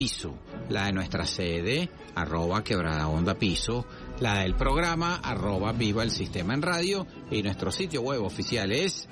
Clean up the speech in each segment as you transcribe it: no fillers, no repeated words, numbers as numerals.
Piso, la de nuestra sede, @QuebradaOnda_Piso, la del programa, @Viva el Sistema en Radio, y nuestro sitio web oficial es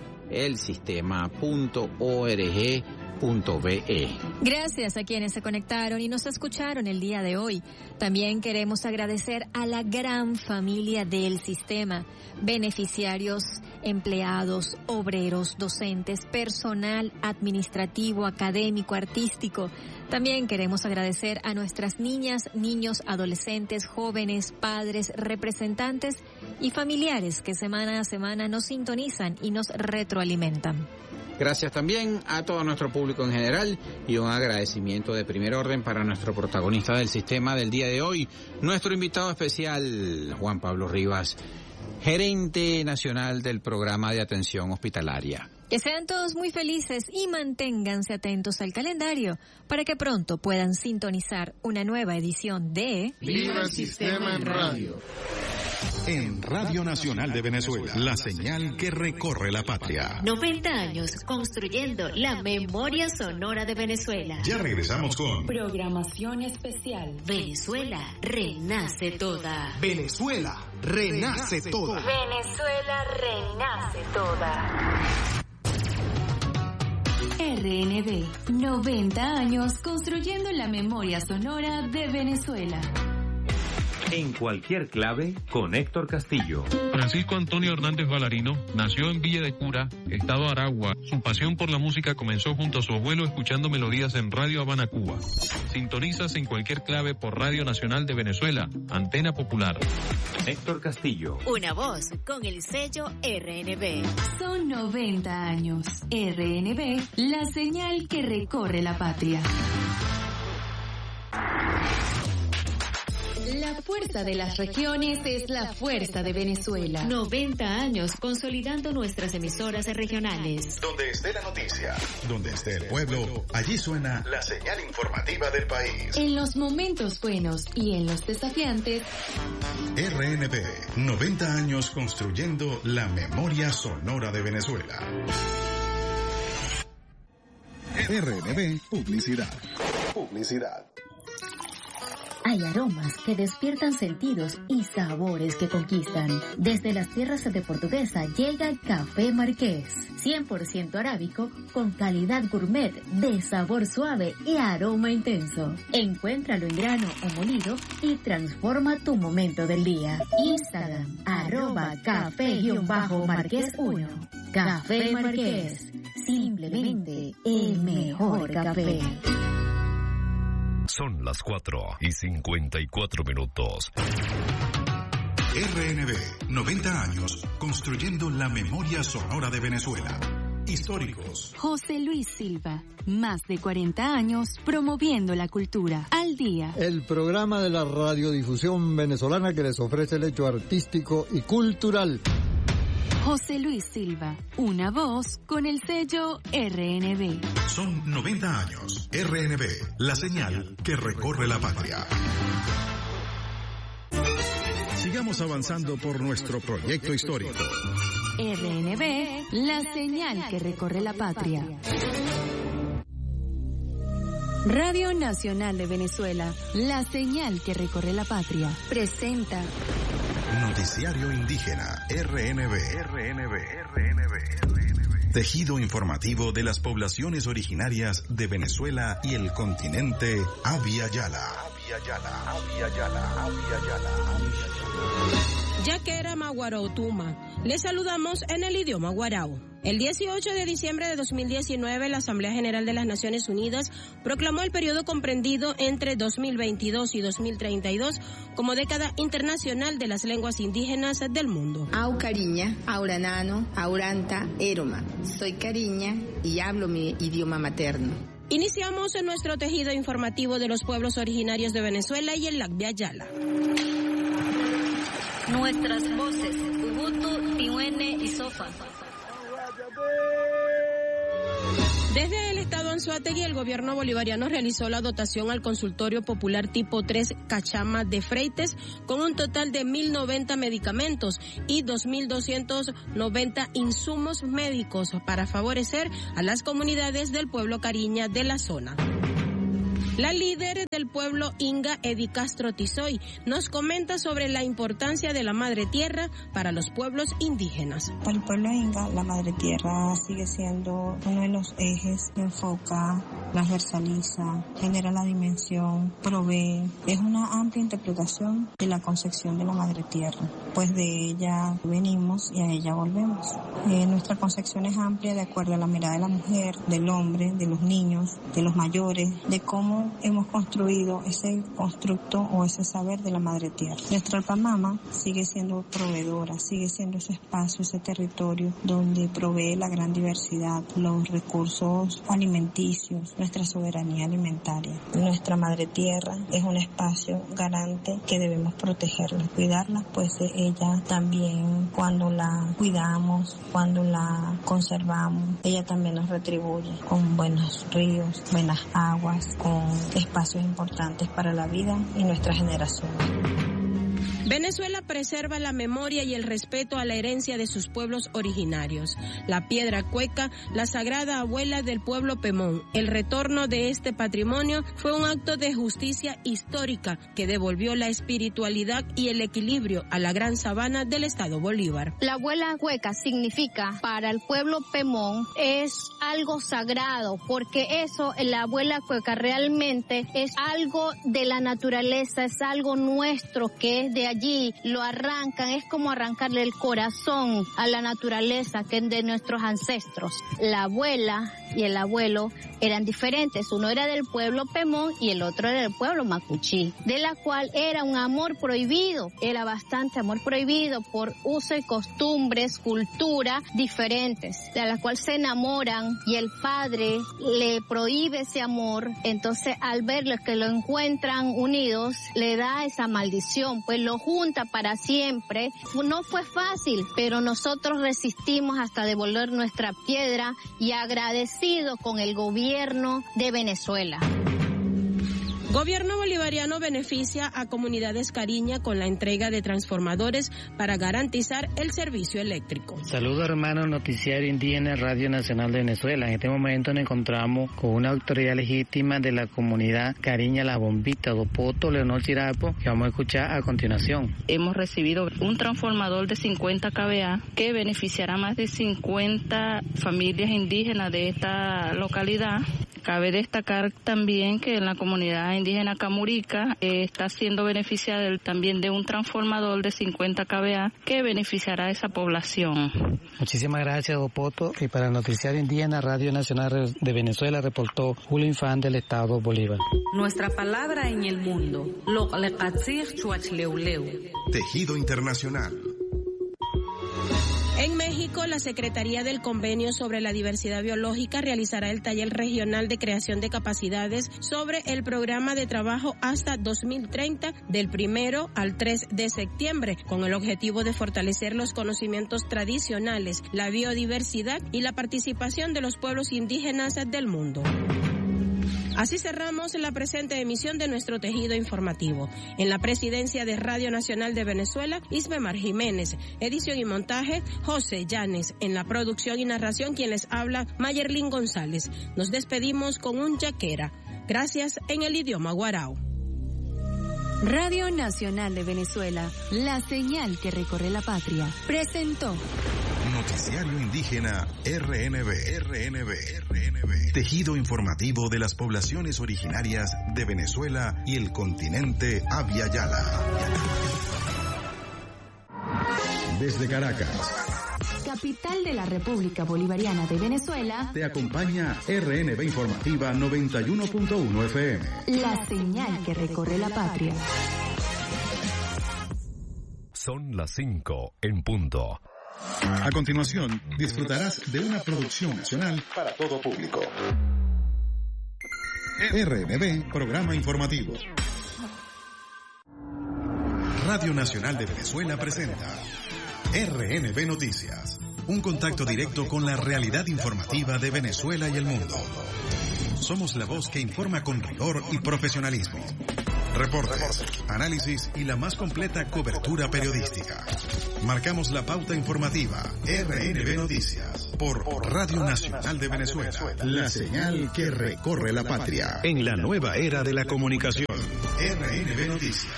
elsistema.org.be. Gracias a quienes se conectaron y nos escucharon el día de hoy. También queremos agradecer a la gran familia del sistema, beneficiarios, empleados, obreros, docentes, personal administrativo, académico, artístico. También queremos agradecer a nuestras niñas, niños, adolescentes, jóvenes, padres, representantes y familiares que semana a semana nos sintonizan y nos retroalimentan. Gracias también a todo nuestro público en general y un agradecimiento de primer orden para nuestro protagonista del sistema del día de hoy, nuestro invitado especial, Juan Pablo Rivas, gerente nacional del programa de atención hospitalaria. Que sean todos muy felices y manténganse atentos al calendario para que pronto puedan sintonizar una nueva edición de Viva el Sistema en Radio. En Radio Nacional de Venezuela, la señal que recorre la patria. 90 años construyendo la memoria sonora de Venezuela. Ya regresamos con programación especial. Venezuela renace toda. Venezuela renace toda. Venezuela renace toda. RNB, 90 años construyendo la memoria sonora de Venezuela. En cualquier clave, con Héctor Castillo. Francisco Antonio Hernández Valarino nació en Villa de Cura, estado Aragua. Su pasión por la música comenzó junto a su abuelo escuchando melodías en Radio Habana, Cuba. Sintonizas en cualquier clave por Radio Nacional de Venezuela, Antena Popular. Héctor Castillo. Una voz con el sello RNB. Son 90 años. RNB, la señal que recorre la patria. La fuerza de las regiones es la fuerza de Venezuela. 90 años consolidando nuestras emisoras regionales. Donde esté la noticia, donde esté el pueblo, allí suena la señal informativa del país. En los momentos buenos y en los desafiantes. RNB, 90 años construyendo la memoria sonora de Venezuela. RNB Publicidad. Publicidad. Hay aromas que despiertan sentidos y sabores que conquistan. Desde las tierras de Portuguesa llega Café Marqués, 100% arábico con calidad gourmet de sabor suave y aroma intenso. Encuéntralo en grano o molido y transforma tu momento del día. Instagram, @café_marqués1. Café Marqués, simplemente el mejor café. Son las 4:54. RNB, 90 años construyendo la memoria sonora de Venezuela. Históricos. José Luis Silva, más de 40 años promoviendo la cultura. Al día. El programa de la radiodifusión venezolana que les ofrece el hecho artístico y cultural. José Luis Silva, una voz con el sello RNB. Son 90 años. RNB, la señal que recorre la patria. Sigamos avanzando por nuestro proyecto histórico. RNB, la señal que recorre la patria. Radio Nacional de Venezuela, la señal que recorre la patria, presenta Noticiario Indígena, RNB. Tejido informativo de las poblaciones originarias de Venezuela y el continente Abya Yala. Yaquera Maguarautuma. Les saludamos en el idioma guarao. El 18 de diciembre de 2019, la Asamblea General de las Naciones Unidas proclamó el periodo comprendido entre 2022 y 2032 como década internacional de las lenguas indígenas del mundo. Au Cariña, Auranano, Auranta, Eroma. Soy Cariña y hablo mi idioma materno. Iniciamos en nuestro tejido informativo de los pueblos originarios de Venezuela y el Abya Yala. Nuestras voces, Ubuntu, Tihuene y Sofa. Desde el estado Anzoátegui, el gobierno bolivariano realizó la dotación al consultorio popular tipo 3 Cachama de Freites con un total de 1.090 medicamentos y 2.290 insumos médicos para favorecer a las comunidades del pueblo Cariña de la zona. La líder del pueblo Inga, Edi Castro Tizoy, nos comenta sobre la importancia de la madre tierra para los pueblos indígenas. Para el pueblo Inga, la madre tierra sigue siendo uno de los ejes que enfoca, transversaliza, genera la dimensión, provee. Es una amplia interpretación de la concepción de la madre tierra, pues de ella venimos y a ella volvemos. Nuestra concepción es amplia de acuerdo a la mirada de la mujer, del hombre, de los niños, de los mayores, de cómo hemos construido ese constructo o ese saber de la madre tierra. Nuestra Alpamama sigue siendo proveedora, sigue siendo ese espacio, ese territorio donde provee la gran diversidad, los recursos alimenticios, nuestra soberanía alimentaria. Nuestra madre tierra es un espacio garante que debemos protegerla, cuidarla, pues ella también, cuando la cuidamos, cuando la conservamos, ella también nos retribuye con buenos ríos, buenas aguas, con espacios importantes para la vida y nuestra generación. Venezuela preserva la memoria y el respeto a la herencia de sus pueblos originarios. La piedra cueca, la sagrada abuela del pueblo Pemón. El retorno de este patrimonio fue un acto de justicia histórica que devolvió la espiritualidad y el equilibrio a la gran sabana del estado Bolívar. La abuela cueca significa para el pueblo Pemón es algo sagrado, porque eso, la abuela cueca realmente es algo de la naturaleza, es algo nuestro que es de allí. Lo arrancan, es como arrancarle el corazón a la naturaleza que es de nuestros ancestros. La abuela y el abuelo eran diferentes, uno era del pueblo Pemón y el otro era del pueblo Macuchí, de la cual era un amor prohibido, era bastante amor prohibido por uso y costumbres, cultura diferentes, de la cual se enamoran y el padre le prohíbe ese amor, entonces al verlos que lo encuentran unidos, le da esa maldición, pues lo junta para siempre. No fue fácil, pero nosotros resistimos hasta devolver nuestra piedra y agradecido con el gobierno de Venezuela. Gobierno bolivariano beneficia a comunidades cariña con la entrega de transformadores para garantizar el servicio eléctrico. Saludos hermanos, noticiario indígena Radio Nacional de Venezuela. En este momento nos encontramos con una autoridad legítima de la comunidad Cariña La Bombita, Dopoto, Leonor Chirapo, que vamos a escuchar a continuación. Hemos recibido un transformador de 50 kVA que beneficiará a más de 50 familias indígenas de esta localidad. Cabe destacar también que en la comunidad indígena Camurica está siendo beneficiada también de un transformador de 50 kVA que beneficiará a esa población. Muchísimas gracias, Dopoto. Y para el Noticiario Indígena Radio Nacional de Venezuela reportó Julio Infán del Estado Bolívar. Nuestra palabra en el mundo. Tejido Internacional. En México, la Secretaría del Convenio sobre la Diversidad Biológica realizará el taller regional de creación de capacidades sobre el programa de trabajo hasta 2030 del 1 al 3 de septiembre, con el objetivo de fortalecer los conocimientos tradicionales, la biodiversidad y la participación de los pueblos indígenas del mundo. Así cerramos la presente emisión de nuestro tejido informativo. En la presidencia de Radio Nacional de Venezuela, Ismemar Jiménez. Edición y montaje, José Llanes. En la producción y narración, quien les habla, Mayerlin González. Nos despedimos con un yaquera. Gracias en el idioma guarao. Radio Nacional de Venezuela, la señal que recorre la patria, presentó Noticiario Indígena RNB. Tejido informativo de las poblaciones originarias de Venezuela y el continente Abya Yala. Desde Caracas, capital de la República Bolivariana de Venezuela, te acompaña RNB Informativa 91.1 FM. La señal que recorre la patria. Son las 5 en punto. A continuación, disfrutarás de una producción nacional para todo público. RNB, programa informativo. Radio Nacional de Venezuela presenta RNB Noticias, un contacto directo con la realidad informativa de Venezuela y el mundo. Somos la voz que informa con rigor y profesionalismo. Reportes, análisis y la más completa cobertura periodística. Marcamos la pauta informativa. RNB Noticias por Radio Nacional de Venezuela. La señal que recorre la patria. En la nueva era de la comunicación. RNB Noticias.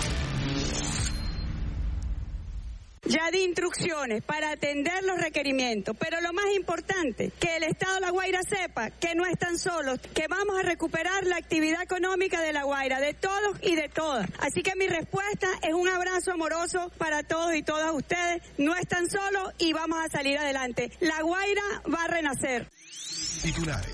Ya di instrucciones para atender los requerimientos, pero lo más importante, que el Estado de La Guaira sepa que no están solos, que vamos a recuperar la actividad económica de La Guaira, de todos y de todas. Así que mi respuesta es un abrazo amoroso para todos y todas ustedes. No están solos y vamos a salir adelante. La Guaira va a renacer. Titulares.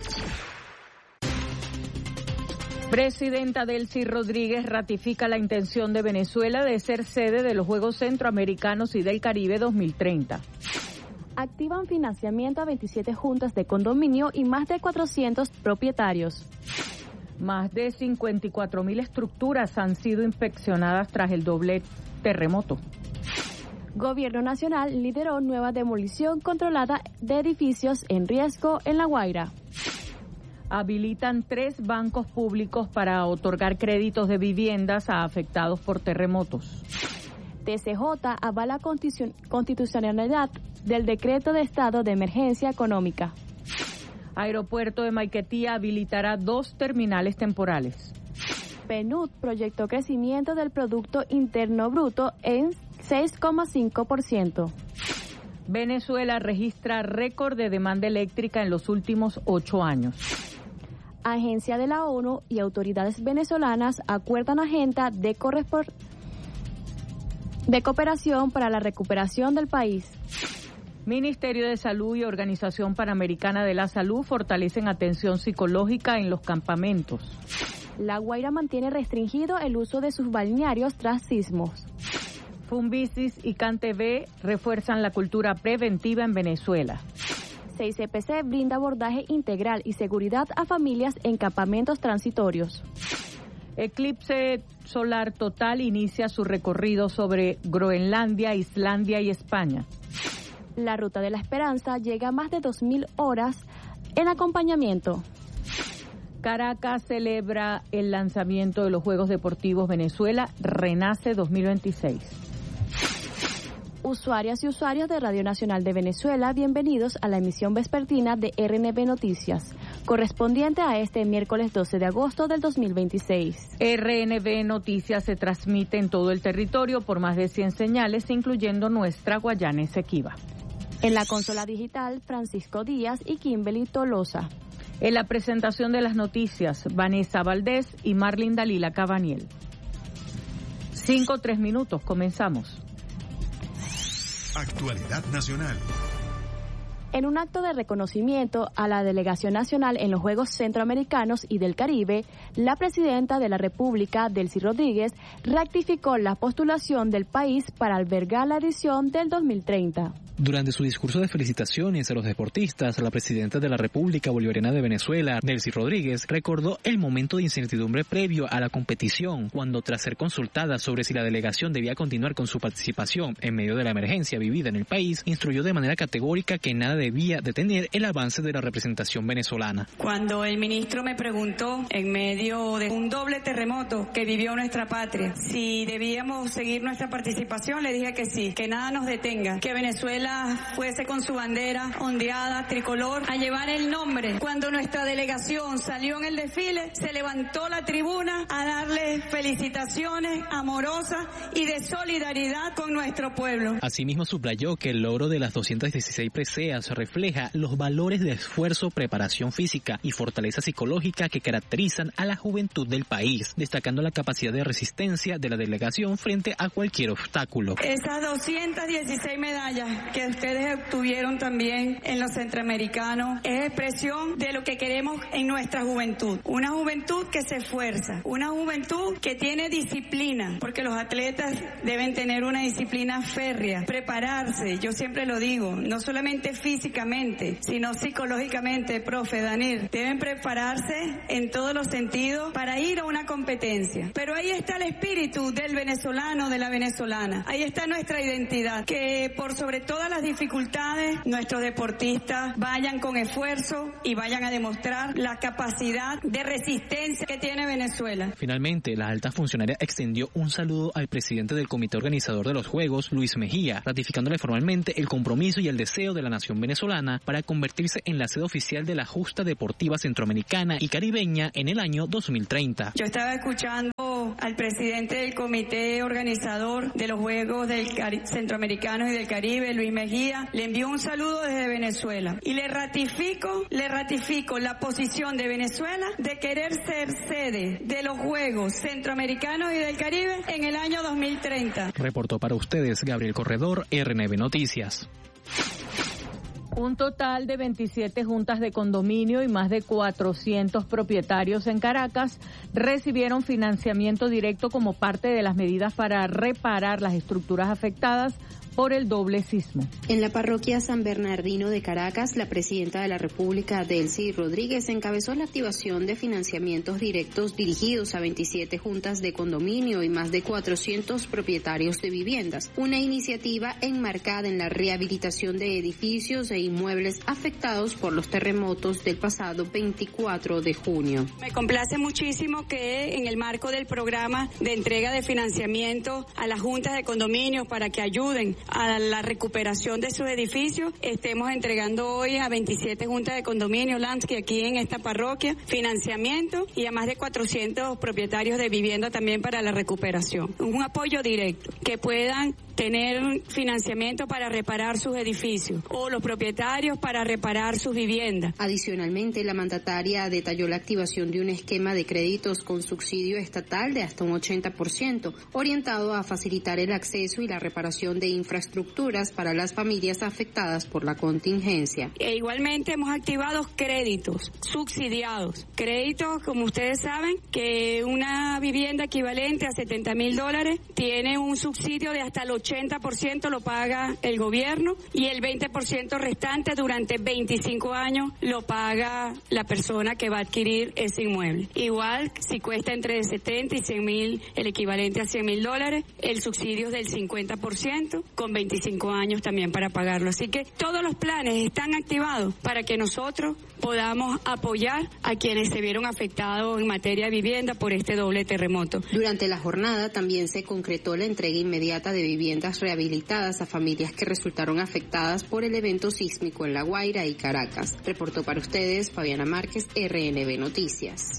Presidenta Delcy Rodríguez ratifica la intención de Venezuela de ser sede de los Juegos Centroamericanos y del Caribe 2030. Activan financiamiento a 27 juntas de condominio y más de 400 propietarios. Más de 54.000 estructuras han sido inspeccionadas tras el doble terremoto. Gobierno Nacional lideró nueva demolición controlada de edificios en riesgo en La Guaira. Habilitan 3 bancos públicos para otorgar créditos de viviendas a afectados por terremotos. TCJ avala constitucionalidad del decreto de estado de emergencia económica. Aeropuerto de Maiquetía habilitará 2 terminales temporales. PNUD proyectó crecimiento del Producto Interno Bruto en 6,5%. Venezuela registra récord de demanda eléctrica en los últimos 8 años. Agencia de la ONU y autoridades venezolanas acuerdan agenda de cooperación para la recuperación del país. Ministerio de Salud y Organización Panamericana de la Salud fortalecen atención psicológica en los campamentos. La Guaira mantiene restringido el uso de sus balnearios tras sismos. Fumbisis y CanTV refuerzan la cultura preventiva en Venezuela. 6CPC brinda abordaje integral y seguridad a familias en campamentos transitorios. Eclipse solar total inicia su recorrido sobre Groenlandia, Islandia y España. La Ruta de la Esperanza llega a más de 2.000 horas en acompañamiento. Caracas celebra el lanzamiento de los Juegos Deportivos Venezuela Renace 2026. Usuarias y usuarios de Radio Nacional de Venezuela, bienvenidos a la emisión vespertina de RNB Noticias, correspondiente a este miércoles 12 de agosto del 2026. RNB Noticias se transmite en todo el territorio por más de 100 señales, incluyendo nuestra Guayana Esequiba. En la consola digital, Francisco Díaz y Kimberly Tolosa. En la presentación de las noticias, Vanessa Valdés y Marlin Dalila Cabaniel. 5:03 minutos, comenzamos. Actualidad nacional. En un acto de reconocimiento a la delegación nacional en los Juegos Centroamericanos y del Caribe, la presidenta de la República, Delcy Rodríguez, ratificó la postulación del país para albergar la edición del 2030. Durante su discurso de felicitaciones a los deportistas, la presidenta de la República Bolivariana de Venezuela, Delcy Rodríguez, recordó el momento de incertidumbre previo a la competición, cuando tras ser consultada sobre si la delegación debía continuar con su participación en medio de la emergencia vivida en el país, instruyó de manera categórica que nada debía detener el avance de la representación venezolana. Cuando el ministro me preguntó, en medio de un doble terremoto que vivió nuestra patria, si debíamos seguir nuestra participación, le dije que sí, que nada nos detenga, que Venezuela fuese con su bandera ondeada, tricolor, a llevar el nombre. Cuando nuestra delegación salió en el desfile, se levantó la tribuna a darle felicitaciones amorosas y de solidaridad con nuestro pueblo. Asimismo subrayó que el logro de las 216 preseas refleja los valores de esfuerzo, preparación física y fortaleza psicológica que caracterizan a la juventud del país, destacando la capacidad de resistencia de la delegación frente a cualquier obstáculo. Esas 216 medallas que ustedes obtuvieron también en los centroamericanos es expresión de lo que queremos en nuestra juventud. Una juventud que se esfuerza, una juventud que tiene disciplina, porque los atletas deben tener una disciplina férrea, prepararse, yo siempre lo digo, no solamente físicamente, sino psicológicamente, profe Daniel, deben prepararse en todos los sentidos comprometidos para ir a una competencia. Pero ahí está el espíritu del venezolano, de la venezolana. Ahí está nuestra identidad, que por sobre todas las dificultades, nuestros deportistas vayan con esfuerzo y vayan a demostrar la capacidad de resistencia que tiene Venezuela. Finalmente, la alta funcionaria extendió un saludo al presidente del comité organizador de los Juegos, Luis Mejía, ratificándole formalmente el compromiso y el deseo de la nación venezolana para convertirse en la sede oficial de la justa deportiva centroamericana y caribeña en el año 2030. Yo estaba escuchando al presidente del comité organizador de los Juegos Centroamericanos y del Caribe, Luis Mejía, le envió un saludo desde Venezuela y le ratifico la posición de Venezuela de querer ser sede de los Juegos Centroamericanos y del Caribe en el año 2030. Reportó para ustedes Gabriel Corredor, RNB Noticias. Un total de 27 juntas de condominio y más de 400 propietarios en Caracas recibieron financiamiento directo como parte de las medidas para reparar las estructuras afectadas por el doble sismo. En la parroquia San Bernardino de Caracas, la presidenta de la República, Delcy Rodríguez, encabezó la activación de financiamientos directos dirigidos a 27 juntas de condominio y más de 400 propietarios de viviendas, una iniciativa enmarcada en la rehabilitación de edificios e inmuebles afectados por los terremotos del pasado 24 de junio. Me complace muchísimo que en el marco del programa de entrega de financiamiento a las juntas de condominio para que ayuden a la recuperación de sus edificios, estemos entregando hoy a 27 juntas de condominio, Lansky, aquí en esta parroquia, financiamiento y a más de 400 propietarios de vivienda también para la recuperación. Un apoyo directo, que puedan tener financiamiento para reparar sus edificios o los propietarios para reparar sus viviendas. Adicionalmente, la mandataria detalló la activación de un esquema de créditos con subsidio estatal de hasta un 80%, orientado a facilitar el acceso y la reparación de infraestructuras para las familias afectadas por la contingencia. E igualmente hemos activado créditos subsidiados, créditos, como ustedes saben, que una vivienda equivalente a $70,000 tiene un subsidio de hasta el 80% lo paga el gobierno y el 20% restante durante 25 años lo paga la persona que va a adquirir ese inmueble. Igual, si cuesta entre 70 y 100,000, el equivalente a $100,000, el subsidio es del 50%, con 25 años también para pagarlo. Así que todos los planes están activados para que nosotros podamos apoyar a quienes se vieron afectados en materia de vivienda por este doble terremoto. Durante la jornada también se concretó la entrega inmediata de viviendas rehabilitadas a familias que resultaron afectadas por el evento sísmico en La Guaira y Caracas. Reportó para ustedes Fabiana Márquez, RNB Noticias.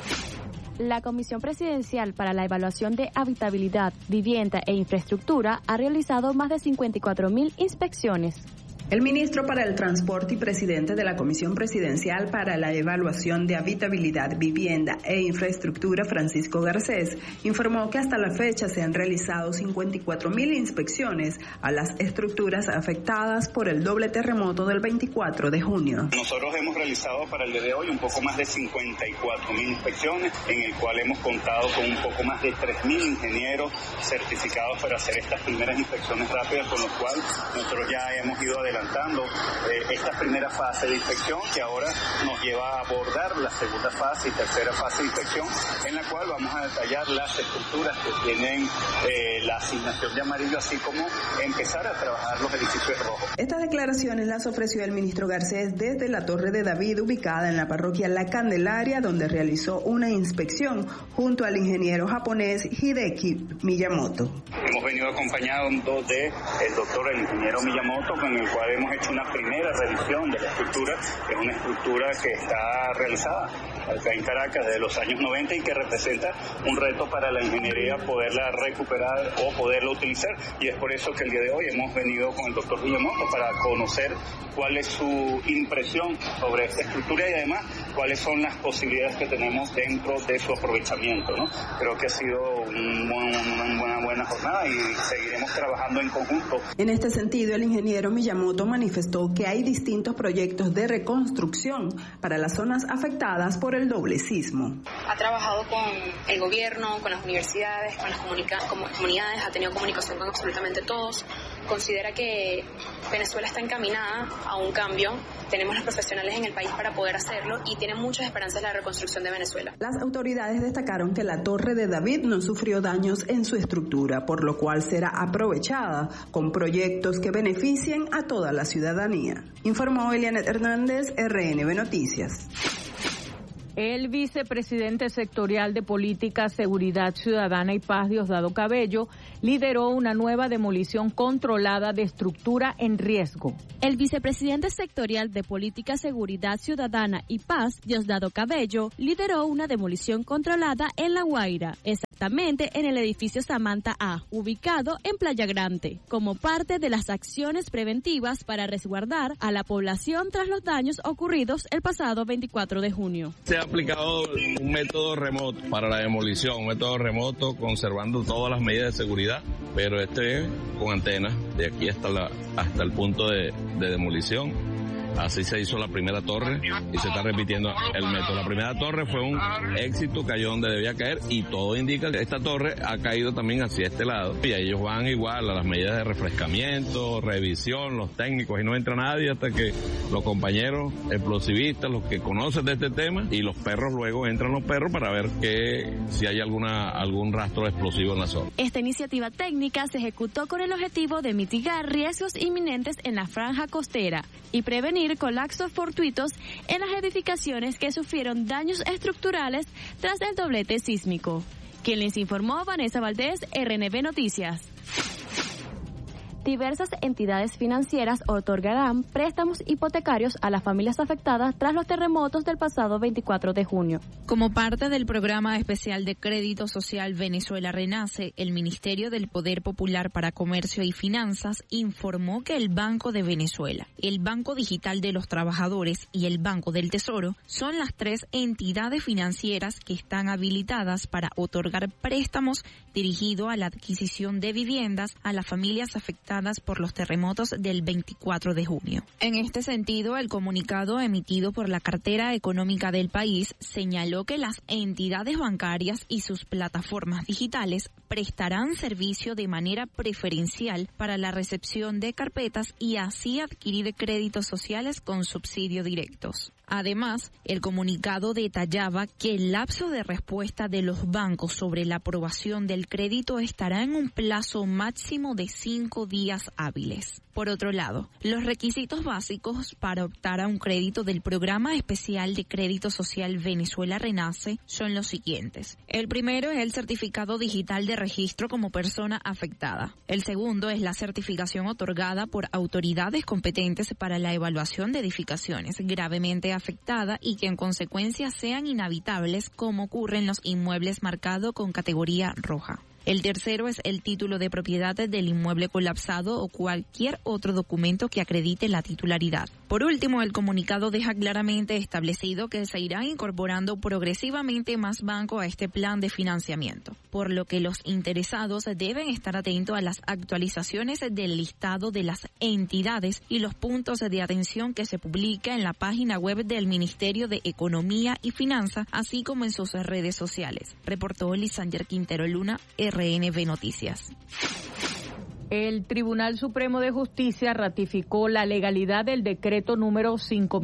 La Comisión Presidencial para la Evaluación de Habitabilidad, Vivienda e Infraestructura ha realizado más de 54,000 inspecciones. El ministro para el Transporte y presidente de la Comisión Presidencial para la Evaluación de Habitabilidad, Vivienda e Infraestructura, Francisco Garcés, informó que hasta la fecha se han realizado 54,000 inspecciones a las estructuras afectadas por el doble terremoto del 24 de junio. Nosotros hemos realizado para el día de hoy un poco más de 54,000 inspecciones, en el cual hemos contado con un poco más de 3,000 ingenieros certificados para hacer estas primeras inspecciones rápidas, con lo cual nosotros ya hemos ido adelantando esta primera fase de inspección, que ahora nos lleva a abordar la segunda fase y tercera fase de inspección, en la cual vamos a detallar las estructuras que tienen la asignación de amarillo, así como empezar a trabajar los edificios rojos. Estas declaraciones las ofreció el ministro Garcés desde la Torre de David, ubicada en la parroquia La Candelaria, donde realizó una inspección junto al ingeniero japonés Hideki Miyamoto. Hemos venido acompañados del doctor, el ingeniero Miyamoto, con el cual hemos hecho una primera revisión de la estructura. Es una estructura que está realizada acá en Caracas desde los años 90 y que representa un reto para la ingeniería poderla recuperar o poderla utilizar, y es por eso que el día de hoy hemos venido con el doctor Miyamoto para conocer cuál es su impresión sobre esta estructura y además cuáles son las posibilidades que tenemos dentro de su aprovechamiento, ¿no? Creo que ha sido una buena jornada y seguiremos trabajando en conjunto. En este sentido, el ingeniero Miyamoto manifestó que hay distintos proyectos de reconstrucción para las zonas afectadas por el doble sismo. Ha trabajado con el gobierno, con las universidades, con las comunidades, ha tenido comunicación con absolutamente todos, considera que Venezuela está encaminada a un cambio. Tenemos los profesionales en el país para poder hacerlo y tienen muchas esperanzas la reconstrucción de Venezuela. Las autoridades destacaron que la Torre de David no sufrió daños en su estructura, por lo cual será aprovechada con proyectos que beneficien a toda la ciudadanía. Informó Elianet Hernández, RNB Noticias. El vicepresidente sectorial de Política, Seguridad Ciudadana y Paz, Diosdado Cabello, lideró una nueva demolición controlada de estructura en riesgo. El vicepresidente sectorial de Política, Seguridad Ciudadana y Paz, Diosdado Cabello, lideró una demolición controlada en La Guaira, exactamente en el edificio Samantha A, ubicado en Playa Grande, como parte de las acciones preventivas para resguardar a la población tras los daños ocurridos el pasado 24 de junio. Se ha aplicado un método remoto para la demolición, un método remoto conservando todas las medidas de seguridad, pero con antenas de aquí hasta el punto de demolición. Así se hizo la primera torre y se está repitiendo el método. La primera torre fue un éxito, cayó donde debía caer y todo indica que esta torre ha caído también hacia este lado. Y ellos van igual a las medidas de refrescamiento, revisión, los técnicos, y no entra nadie hasta que los compañeros explosivistas, los que conocen de este tema, y los perros, luego entran los perros para ver si hay algún rastro explosivo en la zona. Esta iniciativa técnica se ejecutó con el objetivo de mitigar riesgos inminentes en la franja costera y prevenir colapsos fortuitos en las edificaciones que sufrieron daños estructurales tras el doblete sísmico. Quien les informó, Vanessa Valdés, RNB Noticias. Diversas entidades financieras otorgarán préstamos hipotecarios a las familias afectadas tras los terremotos del pasado 24 de junio. Como parte del programa especial de crédito social Venezuela Renace, el Ministerio del Poder Popular para Comercio y Finanzas informó que el Banco de Venezuela, el Banco Digital de los Trabajadores y el Banco del Tesoro son las tres entidades financieras que están habilitadas para otorgar préstamos dirigidos a la adquisición de viviendas a las familias afectadas por los terremotos del 24 de junio. En este sentido, el comunicado emitido por la Cartera Económica del país señaló que las entidades bancarias y sus plataformas digitales prestarán servicio de manera preferencial para la recepción de carpetas y así adquirir créditos sociales con subsidio directos. Además, el comunicado detallaba que el lapso de respuesta de los bancos sobre la aprobación del crédito estará en un plazo máximo de 5 días hábiles. Por otro lado, los requisitos básicos para optar a un crédito del Programa Especial de Crédito Social Venezuela Renace son los siguientes. El primero es el certificado digital de registro como persona afectada. El segundo es la certificación otorgada por autoridades competentes para la evaluación de edificaciones gravemente afectadas y que en consecuencia sean inhabitables, como ocurre en los inmuebles marcados con categoría roja. El tercero es el título de propiedad del inmueble colapsado o cualquier otro documento que acredite la titularidad. Por último, el comunicado deja claramente establecido que se irán incorporando progresivamente más bancos a este plan de financiamiento, por lo que los interesados deben estar atentos a las actualizaciones del listado de las entidades y los puntos de atención que se publica en la página web del Ministerio de Economía y Finanzas, así como en sus redes sociales. Reportó Lisander Quintero Luna, RNB Noticias. El Tribunal Supremo de Justicia ratificó la legalidad del decreto número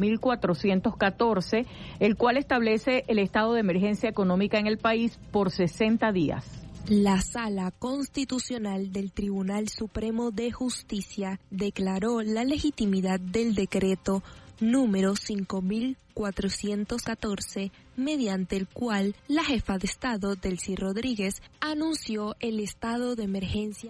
5.414, el cual establece el estado de emergencia económica en el país por 60 días. La Sala Constitucional del Tribunal Supremo de Justicia declaró la legitimidad del decreto número 5.414, mediante el cual la jefa de Estado, Delcy Rodríguez, anunció el estado de emergencia.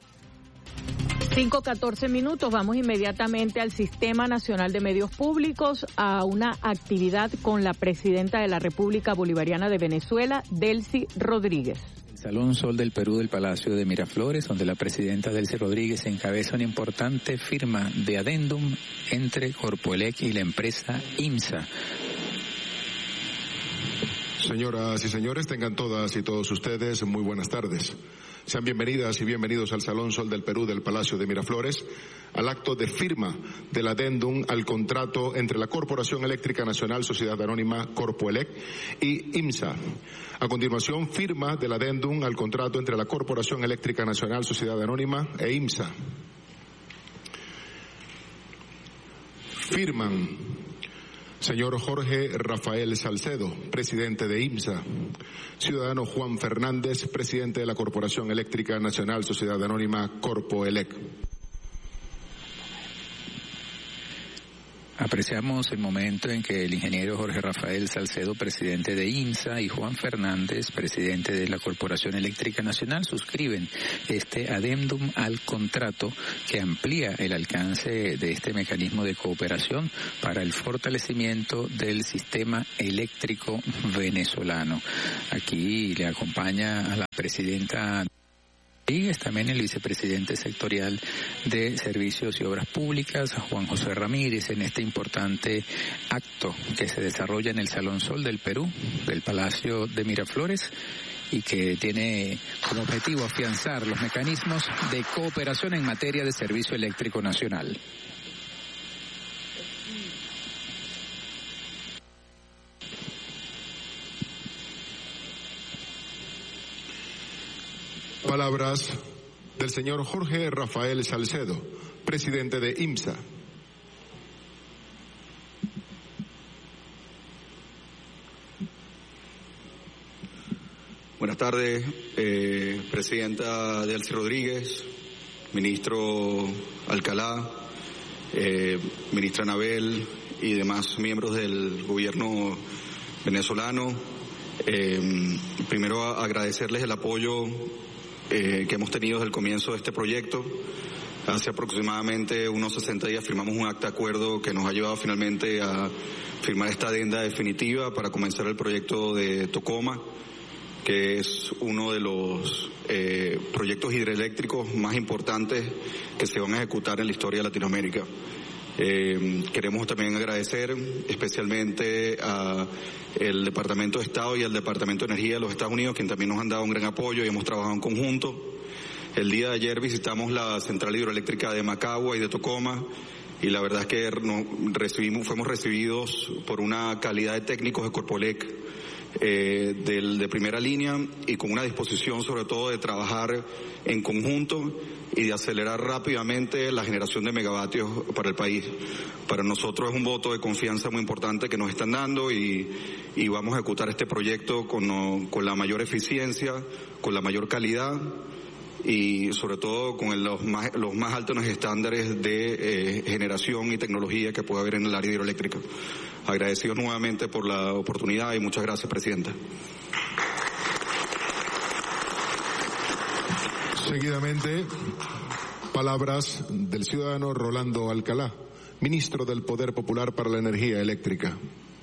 5:14 minutos, vamos inmediatamente al Sistema Nacional de Medios Públicos, a una actividad con la presidenta de la República Bolivariana de Venezuela, Delcy Rodríguez. Salón Sol del Perú del Palacio de Miraflores, donde la presidenta Delcy Rodríguez encabeza una importante firma de adendum entre Corpoelec y la empresa IMSA. Señoras y señores, tengan todas y todos ustedes muy buenas tardes. Sean bienvenidas y bienvenidos al Salón Sol del Perú del Palacio de Miraflores, al acto de firma del adendum al contrato entre la Corporación Eléctrica Nacional Sociedad Anónima Corpoelec y IMSA. A continuación, firma del adendum al contrato entre la Corporación Eléctrica Nacional Sociedad Anónima e IMSA. Firman señor Jorge Rafael Salcedo, presidente de IMSA. Ciudadano Juan Fernández, presidente de la Corporación Eléctrica Nacional Sociedad Anónima Corpoelec. Apreciamos el momento en que el ingeniero Jorge Rafael Salcedo, presidente de IMSA, y Juan Fernández, presidente de la Corporación Eléctrica Nacional, suscriben este adendum al contrato que amplía el alcance de este mecanismo de cooperación para el fortalecimiento del sistema eléctrico venezolano. Aquí le acompaña a la presidenta Rodríguez, también el vicepresidente sectorial de Servicios y Obras Públicas, Juan José Ramírez, en este importante acto que se desarrolla en el Salón Sol del Perú, del Palacio de Miraflores, y que tiene como objetivo afianzar los mecanismos de cooperación en materia de servicio eléctrico nacional. Palabras del señor Jorge Rafael Salcedo, presidente de IMSA. Buenas tardes, presidenta Delcy Rodríguez, ministro Alcalá, ministra Anabel y demás miembros del gobierno venezolano. Primero agradecerles el apoyo que hemos tenido desde el comienzo de este proyecto. Hace aproximadamente unos 60 días firmamos un acta de acuerdo que nos ha llevado finalmente a firmar esta adenda definitiva para comenzar el proyecto de Tocoma, que es uno de los proyectos hidroeléctricos más importantes que se van a ejecutar en la historia de Latinoamérica. Queremos también agradecer especialmente a el Departamento de Estado y al Departamento de Energía de los Estados Unidos, quienes también nos han dado un gran apoyo y hemos trabajado en conjunto. El día de ayer visitamos la central hidroeléctrica de Macagua y de Tocoma, y la verdad es que fuimos recibidos por una calidad de técnicos de Corpoelec de primera línea, y con una disposición sobre todo de trabajar en conjunto y de acelerar rápidamente la generación de megavatios para el país. Para nosotros es un voto de confianza muy importante que nos están dando, y vamos a ejecutar este proyecto con la mayor eficiencia, con la mayor calidad y sobre todo con los más altos estándares de generación y tecnología que puede haber en el área hidroeléctrica. Agradecidos nuevamente por la oportunidad y muchas gracias, presidenta. Seguidamente, palabras del ciudadano Rolando Alcalá, ministro del Poder Popular para la Energía Eléctrica.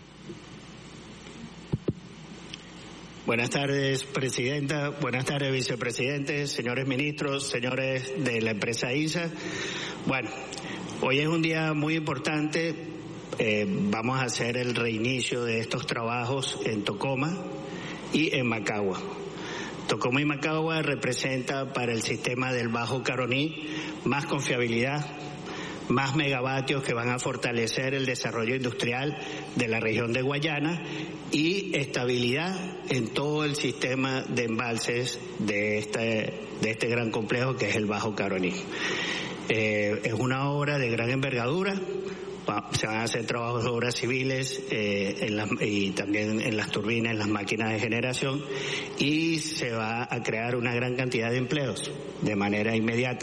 Buenas tardes, presidenta. Buenas tardes, vicepresidente, señores ministros, señores de la empresa IMSA. Bueno, hoy es un día muy importante. Vamos a hacer el reinicio de estos trabajos en Tocoma y en Macagua. Tocoma y Macagua representa para el sistema del Bajo Caroní más confiabilidad, más megavatios que van a fortalecer el desarrollo industrial de la región de Guayana y estabilidad en todo el sistema de embalses de este gran complejo que es el Bajo Caroní. Es una obra de gran envergadura. Se van a hacer trabajos de obras civiles y también en las turbinas, en las máquinas de generación, y se va a crear una gran cantidad de empleos de manera inmediata.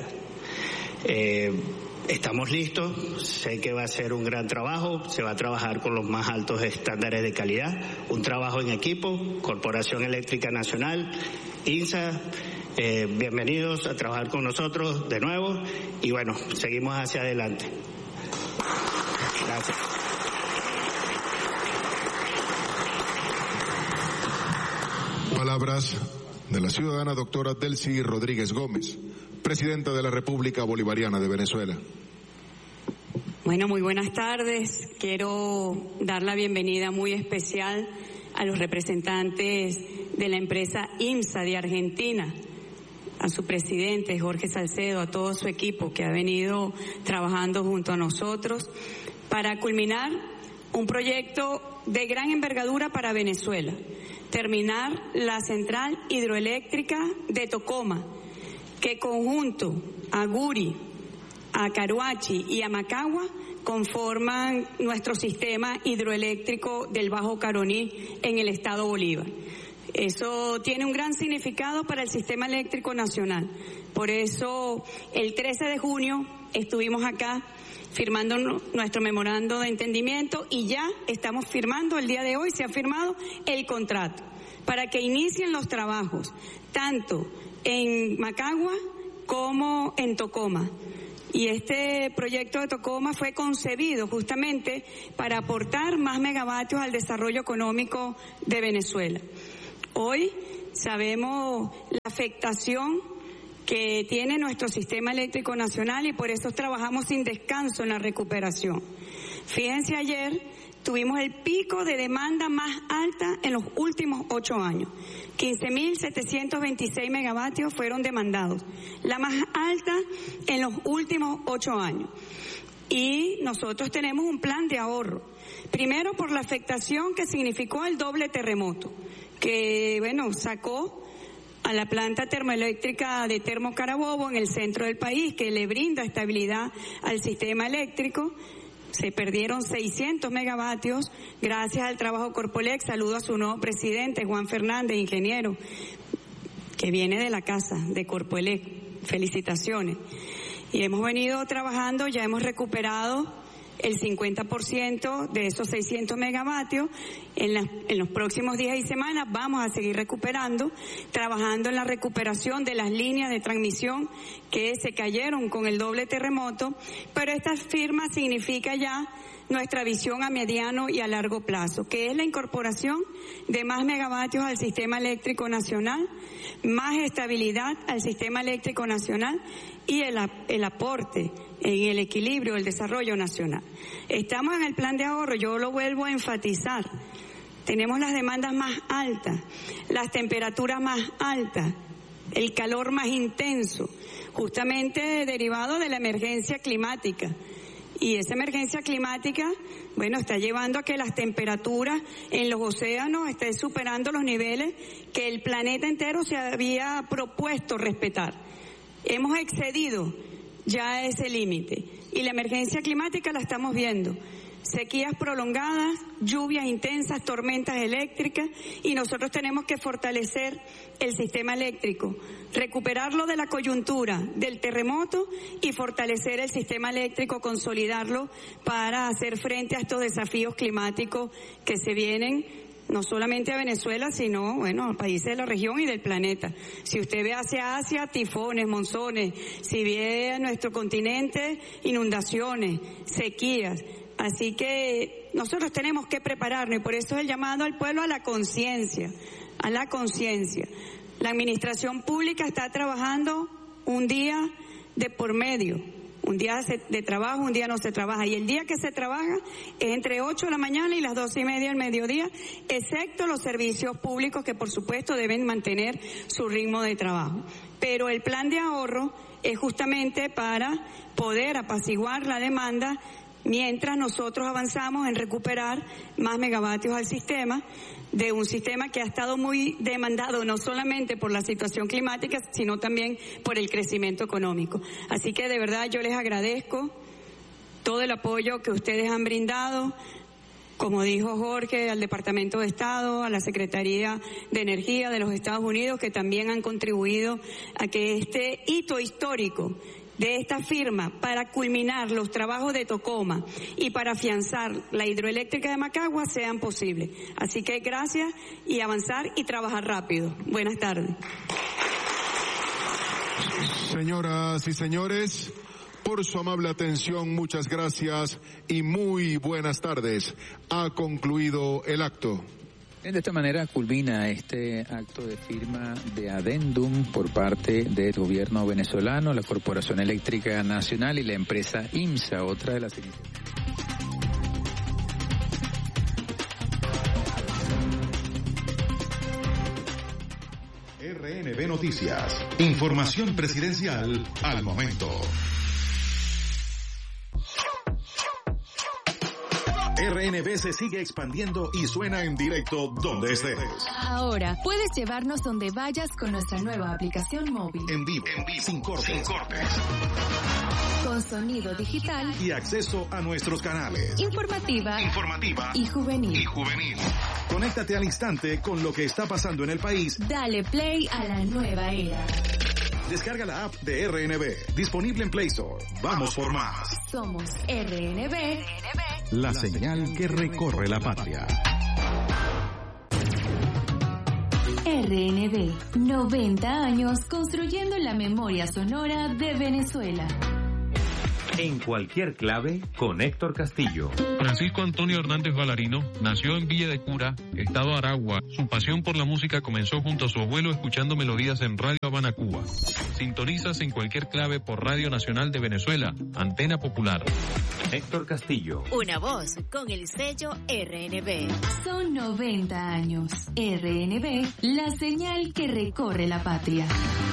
Estamos listos, sé que va a ser un gran trabajo, se va a trabajar con los más altos estándares de calidad, un trabajo en equipo, Corporación Eléctrica Nacional, IMSA, bienvenidos a trabajar con nosotros de nuevo y bueno, seguimos hacia adelante. Gracias. Palabras de la ciudadana doctora Delcy Rodríguez Gómez, presidenta de la República Bolivariana de Venezuela. Bueno, muy buenas tardes. Quiero dar la bienvenida muy especial a los representantes de la empresa IMSA de Argentina, a su presidente Jorge Salcedo, a todo su equipo que ha venido trabajando junto a nosotros para culminar un proyecto de gran envergadura para Venezuela, terminar la central hidroeléctrica de Tocoma, que conjunto a Guri, a Caruachi y a Macagua conforman nuestro sistema hidroeléctrico del Bajo Caroní en el estado Bolívar. Eso tiene un gran significado para el sistema eléctrico nacional. Por eso, el 13 de junio estuvimos acá firmando nuestro memorando de entendimiento y ya estamos firmando, el día de hoy se ha firmado el contrato para que inicien los trabajos, tanto en Macagua como en Tocoma. Y este proyecto de Tocoma fue concebido justamente para aportar más megavatios al desarrollo económico de Venezuela. Hoy sabemos la afectación que tiene nuestro sistema eléctrico nacional y por eso trabajamos sin descanso en la recuperación. Fíjense, ayer tuvimos el pico de demanda más alta en los últimos 8 años. 15.726 megavatios fueron demandados, la más alta en los últimos 8 años. Y nosotros tenemos un plan de ahorro. Primero, por la afectación que significó el doble terremoto, que, sacó a la planta termoeléctrica de Termo Carabobo en el centro del país, que le brinda estabilidad al sistema eléctrico. Se perdieron 600 megavatios gracias al trabajo Corpoelec. Saludo a su nuevo presidente, Juan Fernández, ingeniero, que viene de la casa de Corpoelec. Felicitaciones. Y hemos venido trabajando, ya hemos recuperado el 50% de esos 600 megavatios. En los próximos días y semanas vamos a seguir recuperando, trabajando en la recuperación de las líneas de transmisión que se cayeron con el doble terremoto, pero esta firma significa ya nuestra visión a mediano y a largo plazo, que es la incorporación de más megavatios al sistema eléctrico nacional, más estabilidad al sistema eléctrico nacional y el aporte en el equilibrio del desarrollo nacional. Estamos en el plan de ahorro, yo lo vuelvo a enfatizar. Tenemos las demandas más altas, las temperaturas más altas, el calor más intenso, justamente derivado de la emergencia climática. Y esa emergencia climática, está llevando a que las temperaturas en los océanos estén superando los niveles que el planeta entero se había propuesto respetar. Hemos excedido ya ese límite y la emergencia climática la estamos viendo. Sequías prolongadas, lluvias intensas, tormentas eléctricas, y nosotros tenemos que fortalecer el sistema eléctrico, recuperarlo de la coyuntura del terremoto y fortalecer el sistema eléctrico, consolidarlo para hacer frente a estos desafíos climáticos que se vienen no solamente a Venezuela, sino, a países de la región y del planeta. Si usted ve hacia Asia, tifones, monzones; si ve a nuestro continente, inundaciones, sequías. Así que nosotros tenemos que prepararnos, y por eso es el llamado al pueblo a la conciencia, a la conciencia. La administración pública está trabajando un día de por medio, un día de trabajo, un día no se trabaja, y el día que se trabaja es entre 8 de la mañana y las 12:30 del mediodía, excepto los servicios públicos que por supuesto deben mantener su ritmo de trabajo. Pero el plan de ahorro es justamente para poder apaciguar la demanda mientras nosotros avanzamos en recuperar más megavatios al sistema, de un sistema que ha estado muy demandado no solamente por la situación climática, sino también por el crecimiento económico. Así que de verdad yo les agradezco todo el apoyo que ustedes han brindado, como dijo Jorge, al Departamento de Estado, a la Secretaría de Energía de los Estados Unidos, que también han contribuido a que este hito histórico de esta firma para culminar los trabajos de Tocoma y para afianzar la hidroeléctrica de Macagua sean posibles. Así que gracias, y avanzar y trabajar rápido. Buenas tardes. Señoras y señores, por su amable atención, muchas gracias y muy buenas tardes. Ha concluido el acto. De esta manera culmina este acto de firma de adendum por parte del gobierno venezolano, la Corporación Eléctrica Nacional y la empresa IMSA, otra de las iniciativas. RNB Noticias. Información presidencial al momento. RNB se sigue expandiendo y suena en directo donde estés. Ahora puedes llevarnos donde vayas con nuestra nueva aplicación móvil. En vivo, sin cortes. Con sonido digital y acceso a nuestros canales. Informativa y juvenil. Conéctate al instante con lo que está pasando en el país. Dale play a la nueva era. Descarga la app de RNB, disponible en Play Store. Vamos por más. Somos RNB, la señal que recorre la patria. RNB, 90 años construyendo la memoria sonora de Venezuela. En cualquier clave, con Héctor Castillo. Francisco Antonio Hernández Valarino nació en Villa de Cura, estado Aragua. Su pasión por la música comenzó junto a su abuelo escuchando melodías en Radio Habana, Cuba. Sintonizas en cualquier clave por Radio Nacional de Venezuela, Antena Popular. Héctor Castillo. Una voz con el sello RNB. Son 90 años. RNB, la señal que recorre la patria.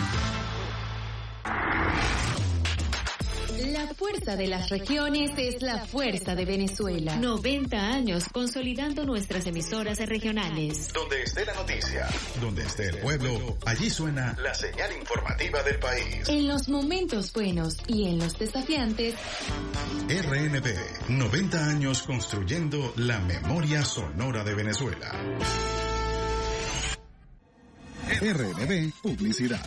La fuerza de las regiones es la fuerza de Venezuela. 90 años consolidando nuestras emisoras regionales. Donde esté la noticia, donde esté el pueblo, allí suena la señal informativa del país. En los momentos buenos y en los desafiantes. RNB, 90 años construyendo la memoria sonora de Venezuela. RNB Publicidad.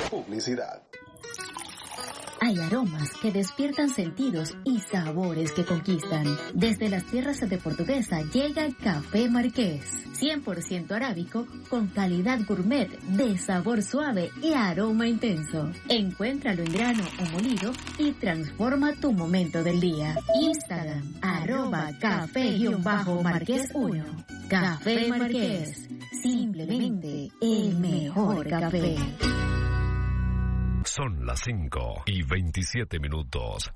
Hay aromas que despiertan sentidos y sabores que conquistan. Desde las tierras de Portuguesa llega Café Marqués, 100% arábico con calidad gourmet de sabor suave y aroma intenso. Encuéntralo en grano o molido y transforma tu momento del día. Instagram, @café_marqués1. Café Marqués, simplemente el mejor café. Son las 5:27.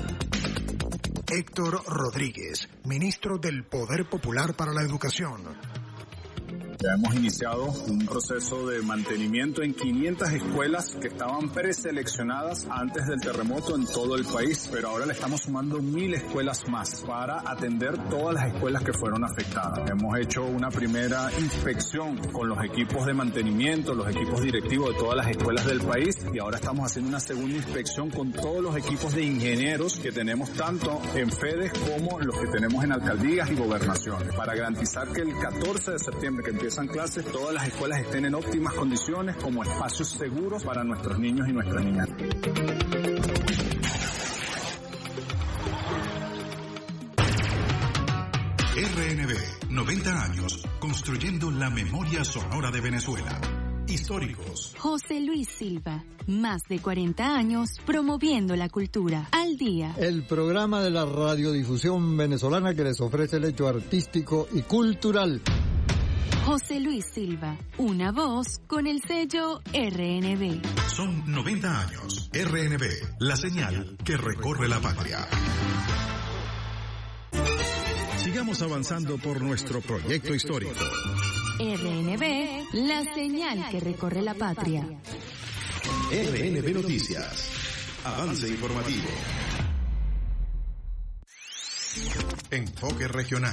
Héctor Rodríguez, ministro del Poder Popular para la Educación. Ya hemos iniciado un proceso de mantenimiento en 500 escuelas que estaban preseleccionadas antes del terremoto en todo el país, pero ahora le estamos sumando 1000 escuelas más para atender todas las escuelas que fueron afectadas. Hemos hecho una primera inspección con los equipos de mantenimiento, los equipos directivos de todas las escuelas del país, y ahora estamos haciendo una segunda inspección con todos los equipos de ingenieros que tenemos tanto en FEDES como los que tenemos en alcaldías y gobernaciones, para garantizar que el 14 de septiembre que empiezan clases, todas las escuelas estén en óptimas condiciones como espacios seguros para nuestros niños y nuestras niñas. RNB, 90 años construyendo la memoria sonora de Venezuela. Históricos. José Luis Silva, más de 40 años promoviendo la cultura. Al día. El programa de la radiodifusión venezolana que les ofrece el hecho artístico y cultural. José Luis Silva, una voz con el sello RNB. Son 90 años. RNB, la señal que recorre la patria. Sigamos avanzando por nuestro proyecto histórico. RNB, la señal que recorre la patria. RNB Noticias. Avance informativo. Enfoque regional.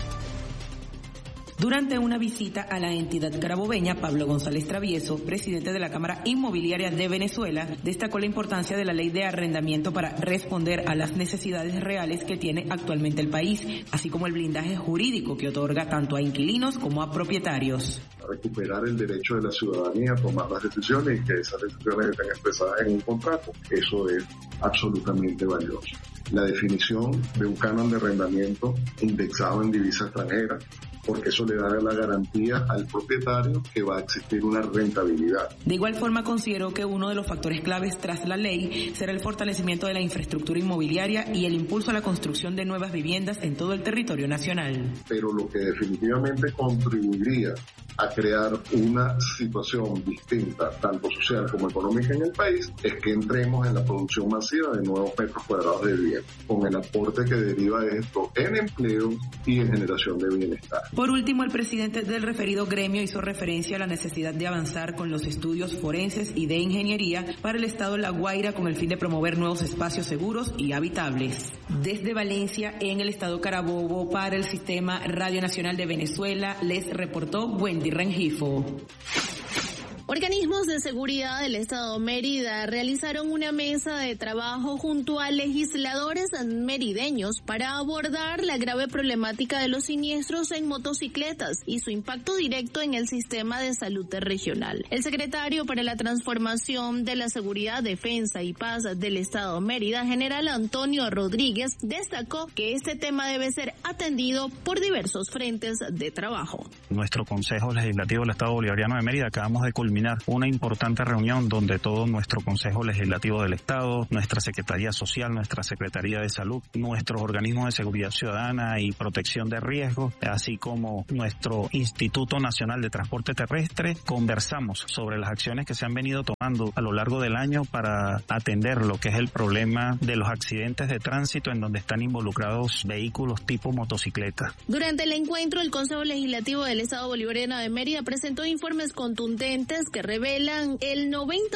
Durante una visita a la entidad carabobeña, Pablo González Travieso, presidente de la Cámara Inmobiliaria de Venezuela, destacó la importancia de la ley de arrendamiento para responder a las necesidades reales que tiene actualmente el país, así como el blindaje jurídico que otorga tanto a inquilinos como a propietarios. Recuperar el derecho de la ciudadanía a tomar las decisiones y que esas decisiones estén expresadas en un contrato. Eso es absolutamente valioso. La definición de un canon de arrendamiento indexado en divisa extranjera, porque eso le da la garantía al propietario que va a existir una rentabilidad. De igual forma, consideró que uno de los factores claves tras la ley será el fortalecimiento de la infraestructura inmobiliaria y el impulso a la construcción de nuevas viviendas en todo el territorio nacional. Pero lo que definitivamente contribuiría a crear una situación distinta, tanto social como económica en el país, es que entremos en la producción masiva de nuevos metros cuadrados de vivienda, con el aporte que deriva de esto en empleo y en generación de bienestar. Por último, el presidente del referido gremio hizo referencia a la necesidad de avanzar con los estudios forenses y de ingeniería para el estado La Guaira con el fin de promover nuevos espacios seguros y habitables. Desde Valencia, en el estado Carabobo, para el Sistema Radio Nacional de Venezuela, les reportó Wendy Rengifo. Organismos de seguridad del Estado Mérida realizaron una mesa de trabajo junto a legisladores merideños para abordar la grave problemática de los siniestros en motocicletas y su impacto directo en el sistema de salud regional. El secretario para la Transformación de la Seguridad, Defensa y Paz del Estado Mérida, general Antonio Rodríguez, destacó que este tema debe ser atendido por diversos frentes de trabajo. Nuestro Consejo Legislativo del Estado Bolivariano de Mérida acabamos de culminar una importante reunión donde todo nuestro Consejo Legislativo del Estado, nuestra Secretaría Social, nuestra Secretaría de Salud, nuestros organismos de seguridad ciudadana y protección de riesgos, así como nuestro Instituto Nacional de Transporte Terrestre, conversamos sobre las acciones que se han venido tomando a lo largo del año para atender lo que es el problema de los accidentes de tránsito en donde están involucrados vehículos tipo motocicleta. Durante el encuentro, el Consejo Legislativo del Estado Bolivariano de Mérida presentó informes contundentes que revelan el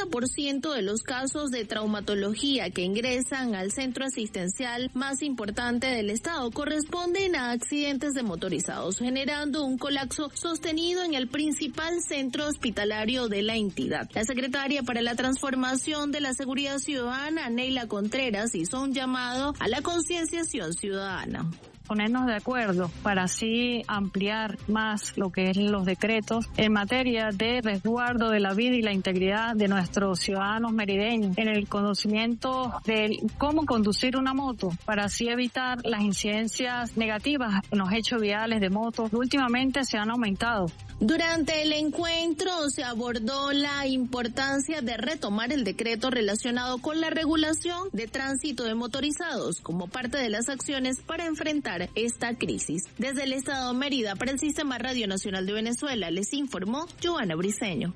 90% de los casos de traumatología que ingresan al centro asistencial más importante del estado corresponden a accidentes de motorizados, generando un colapso sostenido en el principal centro hospitalario de la entidad. La secretaria para la Transformación de la Seguridad Ciudadana, Neila Contreras, hizo un llamado a la concienciación ciudadana. Ponernos de acuerdo para así ampliar más lo que es los decretos en materia de resguardo de la vida y la integridad de nuestros ciudadanos merideños, en el conocimiento de cómo conducir una moto para así evitar las incidencias negativas en los hechos viales de motos que últimamente se han aumentado. Durante el encuentro se abordó la importancia de retomar el decreto relacionado con la regulación de tránsito de motorizados como parte de las acciones para enfrentar esta crisis. Desde el Estado Mérida, para el Sistema Radio Nacional de Venezuela, les informó Joana Briceño.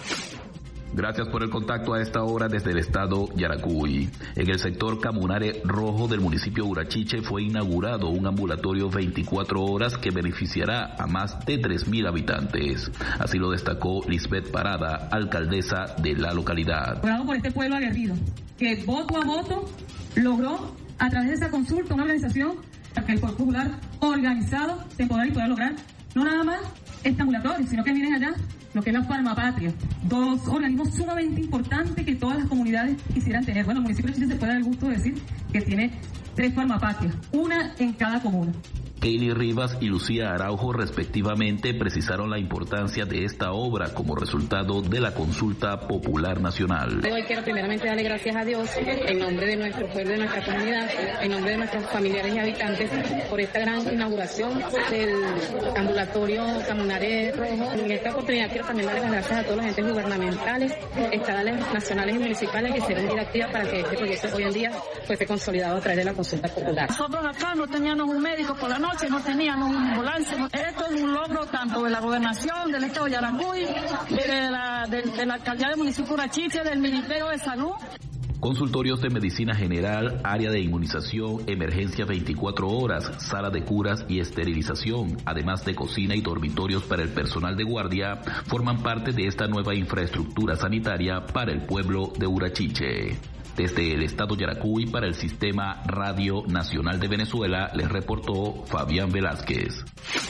Gracias por el contacto a esta hora desde el estado Yaracuy. En el sector Camunare Rojo del municipio Urachiche fue inaugurado un ambulatorio 24 horas que beneficiará a más de 3.000 habitantes. Así lo destacó Lisbeth Parada, alcaldesa de la localidad. Logrado por este pueblo aguerrido, que voto a voto logró a través de esa consulta una organización que el Poder Popular organizado se podrá lograr no nada más este ambulatorio, sino que miren allá lo que es la Farmapatria, dos organismos sumamente importantes que todas las comunidades quisieran tener. Bueno, el municipio de Chile se puede dar el gusto de decir que tiene 3 farmapatrias, una en cada comuna. Keili Rivas y Lucía Araujo respectivamente precisaron la importancia de esta obra como resultado de la consulta popular nacional. Hoy quiero primeramente darle gracias a Dios en nombre de nuestro pueblo, de nuestra comunidad, en nombre de nuestros familiares y habitantes por esta gran inauguración del ambulatorio Camunare Rojo. En esta oportunidad quiero también darle las gracias a todos los entes gubernamentales, estatales, nacionales y municipales que hicieron vida activa para que este proyecto hoy en día fuese consolidado a través de la consulta popular. Nosotros acá no teníamos un médico por la noche, no teníamos una ambulancia. Esto es un logro tanto de la gobernación, del estado de Yaracuy, de la alcaldía del municipio de Urachiche, del Ministerio de Salud. Consultorios de medicina general, área de inmunización, emergencia 24 horas, sala de curas y esterilización, además de cocina y dormitorios para el personal de guardia, forman parte de esta nueva infraestructura sanitaria para el pueblo de Urachiche. Desde el estado Yaracuy para el Sistema Radio Nacional de Venezuela, les reportó Fabián Velázquez.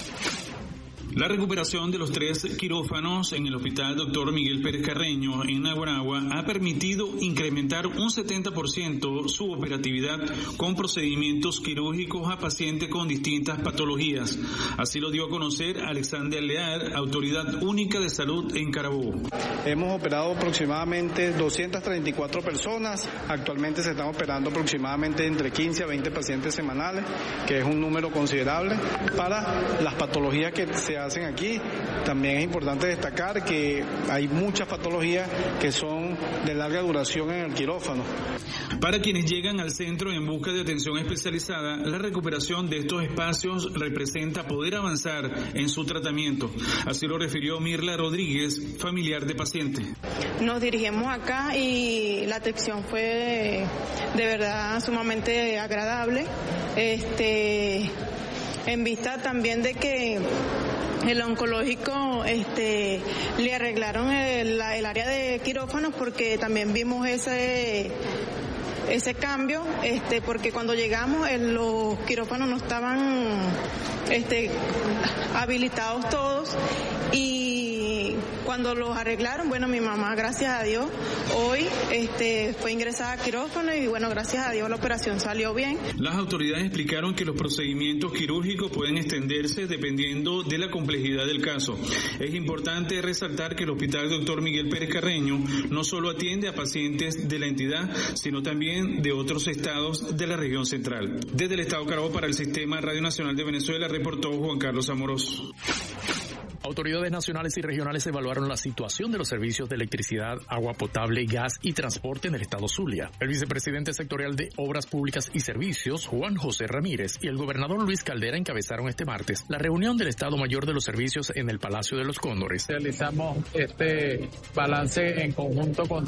La recuperación de los 3 quirófanos en el Hospital Dr. Miguel Pérez Carreño en Naguaragua ha permitido incrementar un 70% su operatividad con procedimientos quirúrgicos a pacientes con distintas patologías. Así lo dio a conocer Alexander Leal, Autoridad Única de Salud en Carabobo. Hemos operado aproximadamente 234 personas. Actualmente se están operando aproximadamente entre 15 a 20 pacientes semanales, que es un número considerable para las patologías que se hacen aquí. También es importante destacar que hay muchas patologías que son de larga duración en el quirófano. Para quienes llegan al centro en busca de atención especializada, la recuperación de estos espacios representa poder avanzar en su tratamiento. Así lo refirió Mirla Rodríguez, familiar de paciente. Nos dirigimos acá y la atención fue de verdad sumamente agradable. en vista también de que el oncológico le arreglaron el área de quirófanos, porque también vimos ese cambio, porque cuando llegamos los quirófanos no estaban habilitados todos, y cuando los arreglaron, bueno, mi mamá, gracias a Dios, hoy fue ingresada a quirófano y bueno, gracias a Dios la operación salió bien. Las autoridades explicaron que los procedimientos quirúrgicos pueden extenderse dependiendo de la complejidad del caso. Es importante resaltar que el Hospital Dr. Miguel Pérez Carreño no solo atiende a pacientes de la entidad, sino también de otros estados de la región central. Desde el estado Carabobo para el Sistema Radio Nacional de Venezuela reportó Juan Carlos Amorós. Autoridades nacionales y regionales evaluaron la situación de los servicios de electricidad, agua potable, gas y transporte en el estado Zulia. El vicepresidente sectorial de Obras Públicas y Servicios, Juan José Ramírez, y el gobernador Luis Caldera encabezaron este martes la reunión del Estado Mayor de los Servicios en el Palacio de los Cóndores. Realizamos este balance en conjunto con